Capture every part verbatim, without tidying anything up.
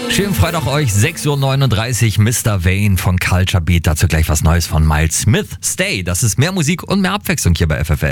Schönen Freitag euch, sechs Uhr neununddreißig, Mister Vane von Culture Beat. Dazu gleich was Neues von Miles Smith. Stay, das ist mehr Musik und mehr Abwechslung hier bei F F N.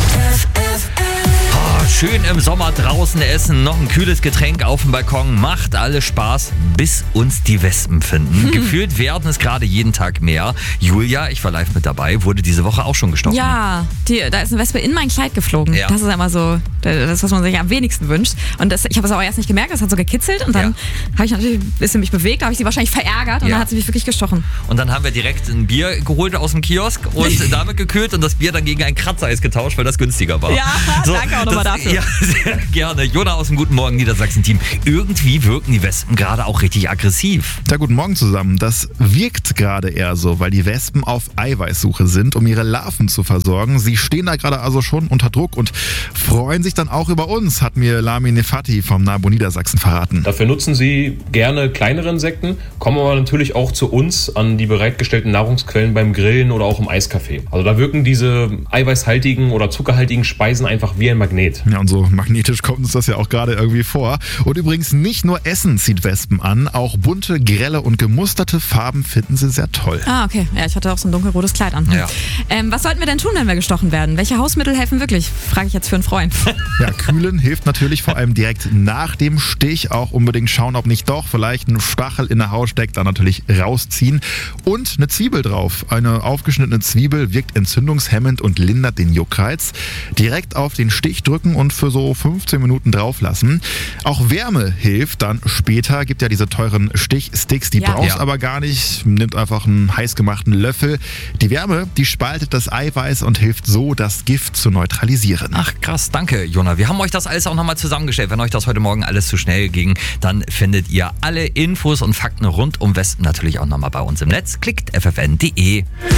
Oh, schön im Sommer draußen essen, noch ein kühles Getränk auf dem Balkon. Macht alles Spaß, bis uns die Wespen finden. Hm. Gefühlt werden es gerade jeden Tag mehr. Julia, ich war live mit dabei, wurde diese Woche auch schon gestochen. Ja, die, da ist eine Wespe in mein Kleid geflogen. Ja. Das ist immer so das, was man sich am wenigsten wünscht. Und das, ich habe es aber erst nicht gemerkt, das hat so gekitzelt. Und dann ja. habe ich natürlich ein bisschen mich bewegt, da habe ich sie wahrscheinlich verärgert und ja. dann hat sie mich wirklich gestochen. Und dann haben wir direkt ein Bier geholt aus dem Kiosk und damit gekühlt und das Bier dann gegen ein Kratzeis getauscht, weil das günstiger war. Ja, so, danke auch nochmal dafür. Ja, sehr gerne. Jona aus dem Guten Morgen Niedersachsen-Team. Irgendwie wirken die Wespen gerade auch richtig aggressiv. Ja, guten Morgen zusammen. Das wirkt gerade eher so, weil die Wespen auf Eiweißsuche sind, um ihre Larven zu versorgen. Sie stehen da gerade also schon unter Druck und freuen sich dann auch über uns, hat mir Lami Nefati vom NABU Niedersachsen verraten. Dafür nutzen sie gerne kleinere Insekten, kommen aber natürlich auch zu uns an die bereitgestellten Nahrungsquellen beim Grillen oder auch im Eiskaffee. Also da wirken diese eiweißhaltigen oder zuckerhaltigen Speisen einfach wie ein Magnet. Ja, und so magnetisch kommt uns das ja auch gerade irgendwie vor. Und übrigens nicht nur Essen zieht Wespen an, auch bunte, grelle und gemusterte Farben finden sie sehr toll. Ah, okay. Ja, ich hatte auch so ein dunkelrotes Kleid an. Ja. Ähm, was sollten wir denn tun, wenn wir gestochen werden? Welche Hausmittel helfen wirklich? Frage ich jetzt für einen Freund. Ja, kühlen hilft natürlich vor allem direkt nach dem Stich. Auch unbedingt schauen, ob nicht doch vielleicht ein Stachel in der Haut steckt, dann natürlich rausziehen. Und eine Zwiebel drauf. Eine aufgeschnittene Zwiebel wirkt entzündungshemmend und lindert den Juckreiz. Direkt auf den Stich drücken und für so fünfzehn Minuten drauf lassen. Auch Wärme hilft dann später. Gibt ja diese teuren Stichsticks, die ja. brauchst Ja. aber gar nicht. Nimmt einfach einen heiß gemachten Löffel. Die Wärme, die spaltet das Eiweiß und hilft so, das Gift zu neutralisieren. Ach krass, danke Jona. Wir haben euch das alles auch nochmal zusammengestellt. Wenn euch das heute Morgen alles zu schnell ging, dann findet ihr alle Infos und Fakten rund um Wespen natürlich auch nochmal bei uns im Netz. Klickt f f n punkt d e.